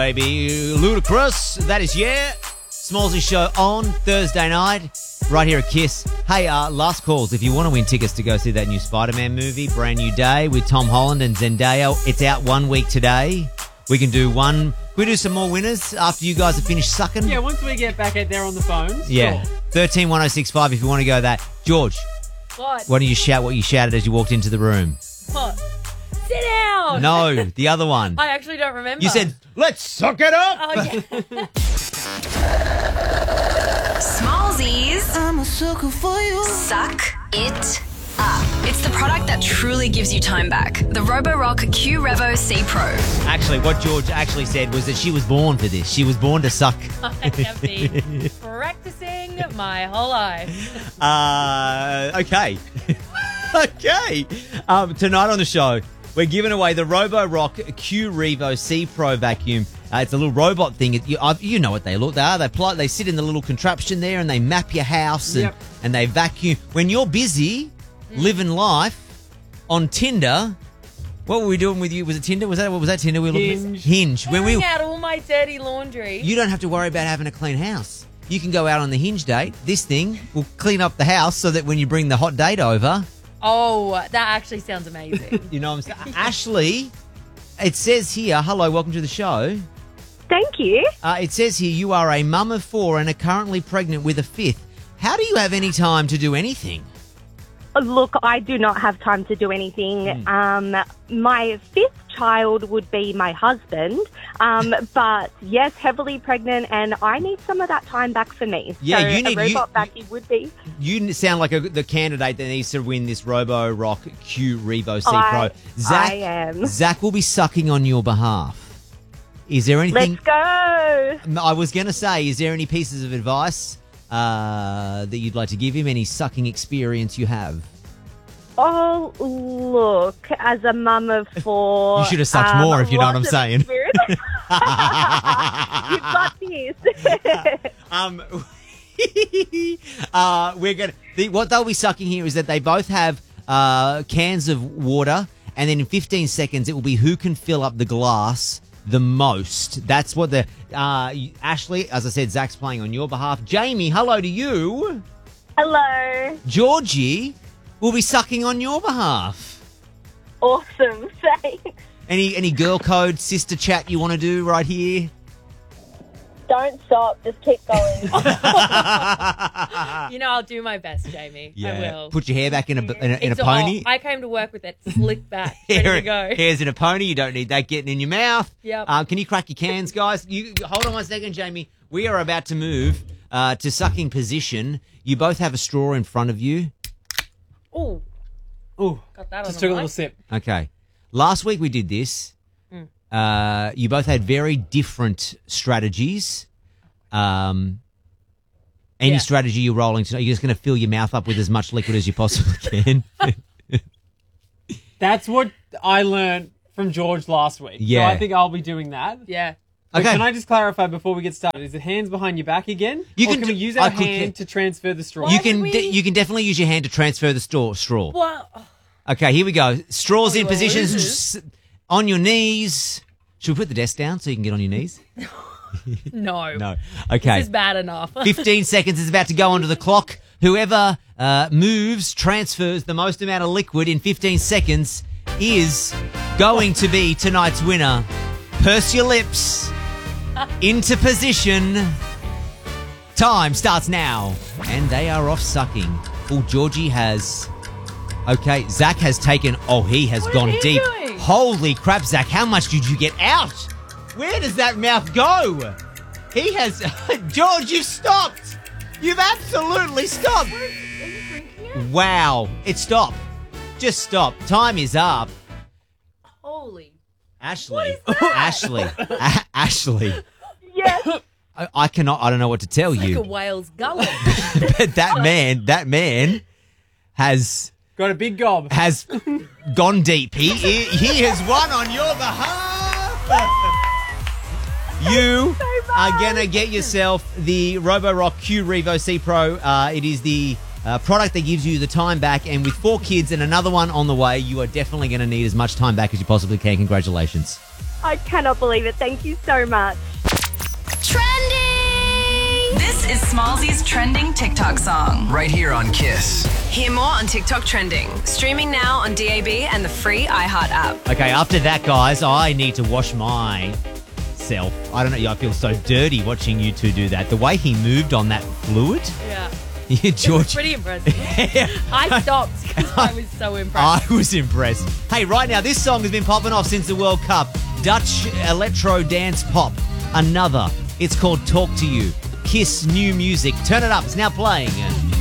Baby, Ludacris, that is Smallsy show on Thursday night, right here at KISS. Hey, last calls. If you want to win tickets to go see that new Spider-Man movie, Brand New Day with Tom Holland and Zendaya, it's out 1 week today. We can do one. Can we do some more winners after you guys have finished sucking? Yeah, once we get back out there on the phones. Yeah. Sure. 131065 if you want to go that. George, What? why don't you shout what you shouted as you walked into the room? What? Sit down! No, the other one. I actually don't remember. You said, let's suck it up! Oh, yeah. Smallsies. I'm a sucker for you. Suck it up. It's the product that truly gives you time back. The Roborock Q Revo C Pro. Actually, what George actually said was that she was born for this. She was born to suck. I have been practicing my whole life. Okay. Okay. Tonight on the show, we're giving away the Roborock Q Revo C Pro vacuum. It's a little robot thing. You know what they look. They are. They sit in the little contraption there and they map your house and they vacuum. When you're busy living life on Tinder, what were we doing with you? Was it Tinder? Was that Tinder? We were looking at Hinge. Clearing out all my dirty laundry. You don't have to worry about having a clean house. You can go out on the Hinge date. This thing will clean up the house so that when you bring the hot date over. Oh, that actually sounds amazing. You know what I'm saying? Ashley, it says here, hello, welcome to the show. Thank you. It says here you are a mum of 4 and are currently pregnant with a 5th. How do you have any time to do anything? Look, I do not have time to do anything. My 5th child would be my husband, but yes, heavily pregnant, and I need some of that time back for me. Yeah, so you need a robot vacuum would be. You sound like the candidate that needs to win this Roborock Q Revo C Pro. I am. Zach will be sucking on your behalf. Is there anything? Let's go. I was going to say, is there any pieces of advice that you'd like to give him? Any sucking experience you have? Oh, look, as a mum of 4... You should have sucked more, if you know what I'm saying. You've got this. We're going to... What they'll be sucking here is that they both have cans of water, and then in 15 seconds it will be who can fill up the glass the most. That's what the... Ashley, as I said, Zach's playing on your behalf. Jamie, hello to you. Hello. Georgie will be sucking on your behalf. Awesome, thanks. Any girl code sister chat you want to do right here? Don't stop, just keep going. You know, I'll do my best, Jamie. I will. Put your hair back in a It's pony. I came to work with it slicked back, ready to go. Hair's in a pony. You don't need that getting in your mouth. Yep. Can you crack your cans, guys? You hold on 1 second, Jamie. We are about to move to sucking position. You both have a straw in front of you. Ooh. Ooh. Got that Just on took the a little mic. sip. Okay. Last week we did this. You both had very different strategies. Any strategy you're rolling tonight, you're just going to fill your mouth up with as much liquid as you possibly can. That's what I learned from George last week. Yeah. So I think I'll be doing that. Yeah. But Okay. can I just clarify before we get started? Is it hands behind your back again? You or can can we do- use I our could- hand to transfer the straw? Why You would can we- you can definitely use your hand to transfer the straw. Well, Okay, here we go. Straws in we're positions losers. on your knees. Should we put the desk down so you can get on your knees? no. No. Okay. This is bad enough. 15 seconds is about to go onto the clock. Whoever transfers the most amount of liquid in 15 seconds is going to be tonight's winner. Purse your lips. Into position. Time starts now. And they are off sucking. Oh, Georgie has... Okay, Zach has taken... Oh, he has What gone is he deep. doing? Holy crap, Zach. How much did you get out? Where does that mouth go? He has... George, you've stopped. You've absolutely stopped. Are you drinking it? Wow. It stopped. Just stop. Time is up. Holy. Ashley. What is that? Ashley. Ashley. Yes. I cannot... I don't know what to tell Like a you. whale's gullet. But that man has Got a big gob. gone deep. He has won on your behalf. You are going to get yourself the Roborock Q Revo C Pro. It is the product that gives you the time back. And with 4 kids and another one on the way, you are definitely going to need as much time back as you possibly can. Congratulations. I cannot believe it. Thank you so much. Trending! This is Smallzy's trending TikTok song. Right here on Kiss. Hear more on TikTok Trending. Streaming now on DAB and the free iHeart app. Okay, after that, guys, I need to wash myself. I don't know. I feel so dirty watching you two do that. The way he moved on that fluid. Yeah. Yeah, It was George. pretty impressive. I stopped because I was so impressed. I was impressed. Hey, right now, this song has been popping off since the World Cup. Dutch electro dance pop. Another. It's called Talk to You. Kiss new music. Turn it up. It's now playing.